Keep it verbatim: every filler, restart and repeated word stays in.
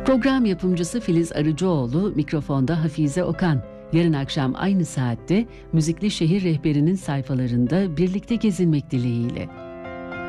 Program yapımcısı Filiz Arıcıoğlu, mikrofonda Hafize Okan. Yarın akşam aynı saatte Müzikli Şehir Rehberi'nin sayfalarında birlikte gezinmek dileğiyle.